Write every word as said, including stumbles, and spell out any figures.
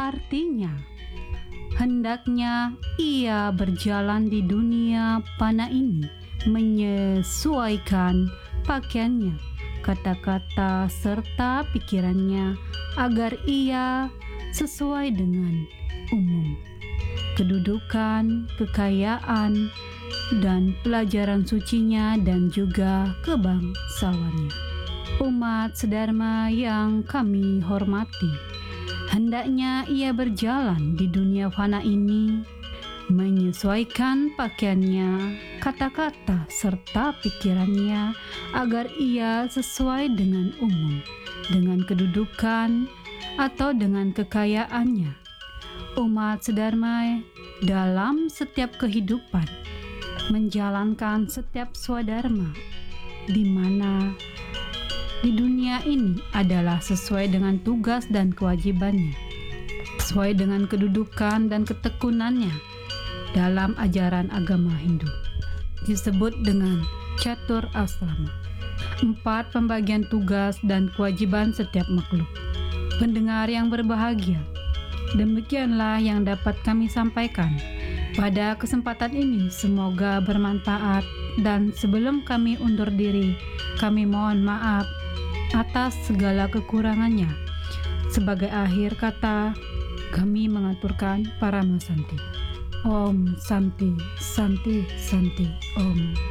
Artinya, hendaknya ia berjalan di dunia fana ini menyesuaikan pakaiannya, kata-kata serta pikirannya agar ia sesuai dengan umum, kedudukan, kekayaan, dan pelajaran sucinya dan juga kebangsawannya. Umat sedharma yang kami hormati, hendaknya ia berjalan di dunia fana ini menyesuaikan pakaiannya, kata-kata serta pikirannya agar ia sesuai dengan umum, dengan kedudukan atau dengan kekayaannya. Umat sedharma dalam setiap kehidupan menjalankan setiap swadharma di mana di dunia ini adalah sesuai dengan tugas dan kewajibannya, sesuai dengan kedudukan dan ketekunannya dalam ajaran agama Hindu. Disebut dengan catur asrama. Empat pembagian tugas dan kewajiban setiap makhluk. Pendengar yang berbahagia, demikianlah yang dapat kami sampaikan pada kesempatan ini. Semoga bermanfaat, dan sebelum kami undur diri, kami mohon maaf atas segala kekurangannya. Sebagai akhir kata, kami mengaturkan Paramasanti. Om Santi, Santi, Santi, Om.